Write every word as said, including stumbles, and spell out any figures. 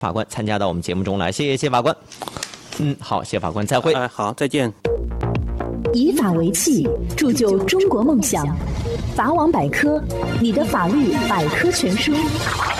法官参加到我们节目中来，谢谢谢法官。嗯，好，谢法官，再会。 哎，好，再见。 以法为器，铸就中国梦想。法网百科，你的法律百科全书。